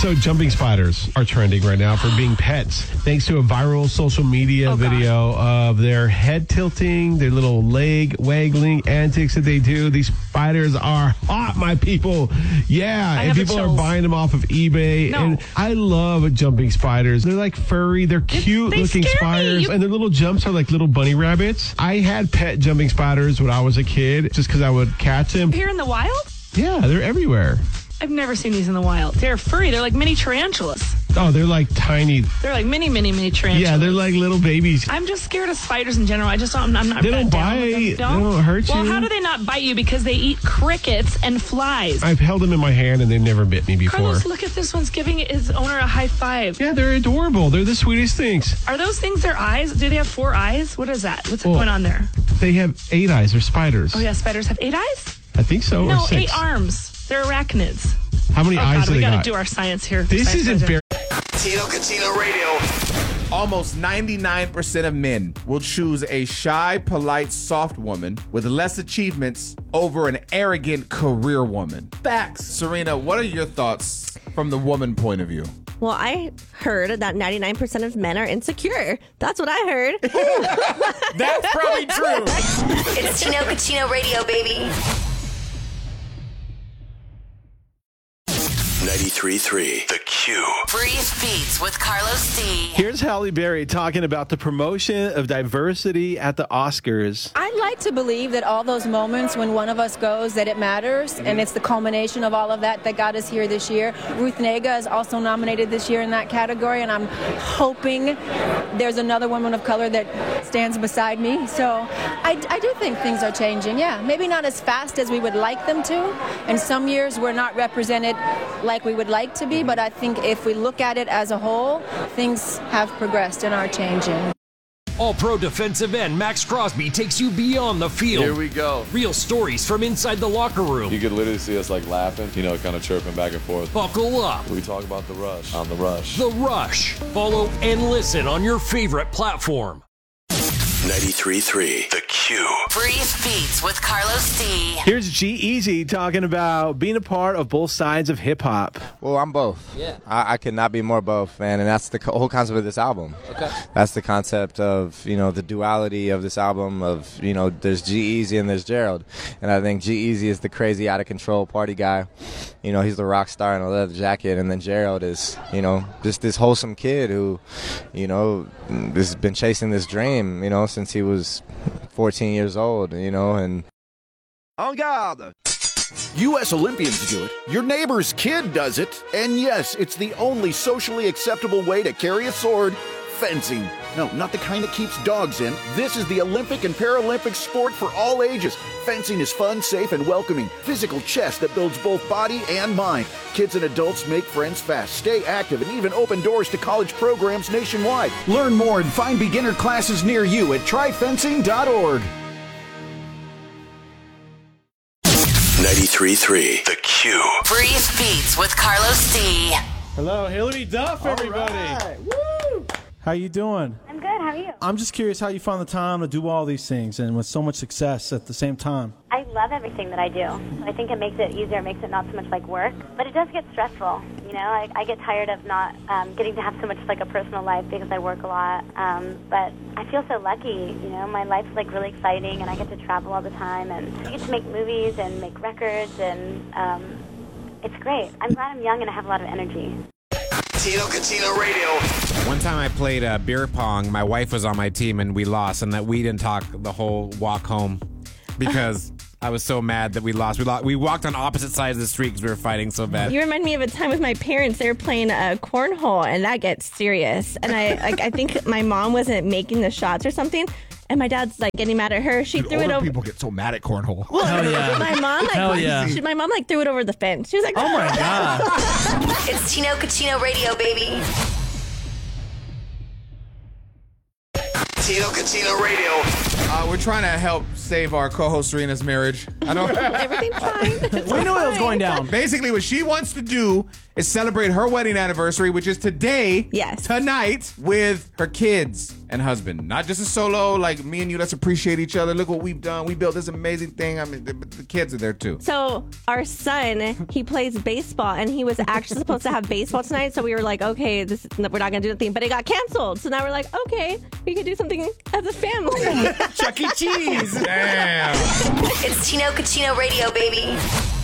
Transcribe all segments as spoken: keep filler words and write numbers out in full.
So jumping spiders are trending right now for being pets, thanks to a viral social media oh, video God. of their head tilting, their little leg waggling antics that they do. These spiders are hot, my people. Yeah, I and people are buying them off of eBay. No. And I love jumping spiders. They're like furry. They're cute they looking scare spiders. me. You- And their little jumps are like little bunny rabbits. I had pet jumping spiders when I was a kid just because I would catch them. Here in the wild? Yeah, they're everywhere. I've never seen these in the wild. They're furry. They're like mini tarantulas. Oh, they're like tiny. They're like mini, mini, mini tarantulas. Yeah, they're like little babies. I'm just scared of spiders in general. I just don't, I'm not. They don't down with them. bite. They don't hurt well, you. how do they not bite you? Because they eat crickets and flies. I've held them in my hand and they've never bit me before. Carlos, look at this one's giving his owner a high five. Yeah, they're adorable. They're the sweetest things. Are those things their eyes? Do they have four eyes? What is that? What's Well, going on there? They have eight eyes. They're spiders. Oh, yeah, spiders have eight eyes? I think so. No, or six. eight arms. They're arachnids. How many Oh, eyes God, do we they got got? to do our science here. This Science isn't project. very... Tino Catino Radio. Almost ninety-nine percent of men will choose a shy, polite, soft woman with less achievements over an arrogant career woman. Facts. Serena, what are your thoughts from the woman point of view? Well, I heard that ninety-nine percent of men are insecure. That's what I heard. That's probably true. It's Tino Catino Radio, baby. ninety-three point three The Q. Breeze Beats with Carlos D. Here's Halle Berry talking about the promotion of diversity at the Oscars. I'd like to believe that all those moments when one of us goes, that it matters, and it's the culmination of all of that that got us here this year. Ruth Negga is also nominated this year in that category, and I'm hoping there's another woman of color that stands beside me. So I, I do think things are changing, yeah. Maybe not as fast as we would like them to, and some years we're not represented like we would like to be, but I think if we look at it as a whole, things have progressed and are changing. All-Pro defensive end Max Crosby takes you beyond the field. Here we go. Real stories from inside the locker room. You could literally see us like laughing, you know, kind of chirping back and forth. Buckle up. We talk about the rush on the rush. The Rush. Follow and listen on your favorite platform. ninety-three point three The Q. Breeze Beats with Carlos D. Here's G-Eazy talking about being a part of both sides of hip-hop. Well, I'm both. Yeah. I, I could not be more both, man, and that's the co- whole concept of this album. Okay. That's the concept of, you know, the duality of this album of, you know, there's G-Eazy and there's Gerald. And I think G-Eazy is the crazy, out-of-control party guy. You know, he's the rock star in a leather jacket, and then Gerald is, you know, just this wholesome kid who, you know, has been chasing this dream, you know, since he was fourteen years old, you know, and... En garde! U S Olympians do it, your neighbor's kid does it, and yes, it's the only socially acceptable way to carry a sword, fencing. No, not the kind that keeps dogs in. This is the Olympic and Paralympic sport for all ages. Fencing is fun, safe, and welcoming. Physical chess that builds both body and mind. Kids and adults make friends fast, stay active, and even open doors to college programs nationwide. Learn more and find beginner classes near you at try fencing dot org. ninety-three point three The Q. Breeze Beats with Carlos D. Hello, Hillary Duff, everybody. Right. Woo! How you doing? I'm good. How are you? I'm just curious how you find the time to do all these things and with so much success at the same time. I love everything that I do. I think it makes it easier. It makes it not so much like work, but it does get stressful. You know, I, I get tired of not um, getting to have so much like a personal life because I work a lot. Um, but I feel so lucky. You know, my life's like really exciting, and I get to travel all the time, and I get to make movies and make records, and um, it's great. I'm glad I'm young and I have a lot of energy. Tino Catino Radio. One time I played uh, beer pong. My wife was on my team and we lost, and that we didn't talk the whole walk home because I was so mad that we lost. We lost. We walked on opposite sides of the street because we were fighting so bad. You remind me of a time with my parents. They were playing a cornhole, and that gets serious. And I, like, I think my mom wasn't making the shots or something. And my dad's like getting mad at her. She Dude, threw it over. People get so mad at cornhole. Well, Hell yeah. My mom, like, Hell yeah. she, my mom, like, threw it over the fence. She was like, Oh my God. It's Tino Catino Radio, baby. Tino Catino Radio. Uh, we're trying to help save our co-host Serena's marriage. I don't. Everything's fine. We knew it was going down. Basically, what she wants to do is celebrate her wedding anniversary, which is today, Yes. tonight, with her kids. And and husband. Not just a solo, like me and you, let's appreciate each other. Look what we've done. We built this amazing thing. I mean, the, the kids are there too. So our son, he plays baseball, and he was actually supposed to have baseball tonight. So we were like, okay, this we're not gonna do the thing, but it got canceled. So now we're like, okay, we could do something as a family. Chuck E. Cheese. Damn. It's Tino Cucino Radio, baby.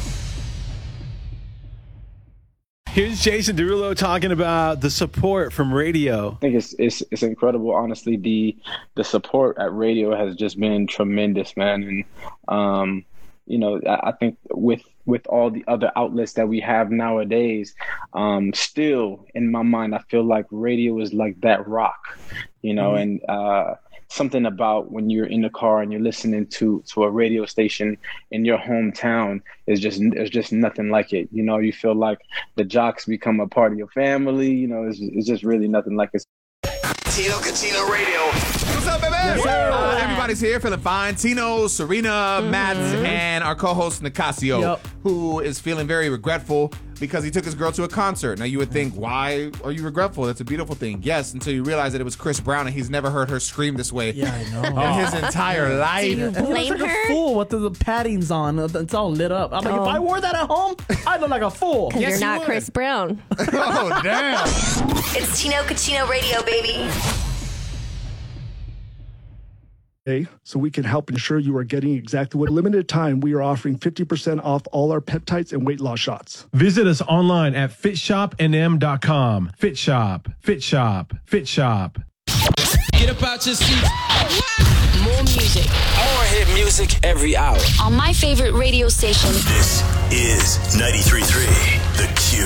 Here's Jason Derulo talking about the support from radio. I think it's it's it's incredible. Honestly, the the support at radio has just been tremendous, man. And um, you know, I, I think with with all the other outlets that we have nowadays, um, still in my mind, I feel like radio is like that rock, you know, mm-hmm. and uh, something about when you're in the car and you're listening to to a radio station in your hometown is just there's just nothing like it. You know, you feel like the jocks become a part of your family. You know, it's, it's just really nothing like it. Tino Cucino Radio. What's up, baby? Yes, uh, everybody's here feeling fine. Tino, Serena, mm-hmm. Matt, and our co-host Nicasio, yep. who is feeling very regretful because he took his girl to a concert. Now you would think, why are you regretful? That's a beautiful thing. Yes, until you realize that it was Chris Brown and he's never heard her scream this way. Yeah, I know. in his entire life. Do you blame like her? A fool with the, the paddings on. It's all lit up. I'm like, Oh. if I wore that at home, I'd look like a fool. Because Yes, you're you not would. Chris Brown. Oh, damn. It's Tino Cucino Radio, baby. Okay, so we can help ensure you are getting exactly what limited time we are offering fifty percent off all our peptides and weight loss shots. Visit us online at fit shop n m dot com. Fit Shop, Fit Shop, Fit Shop. Get up out your seat. More music. More hit music every hour. On my favorite radio station. This is ninety-three point three The Q.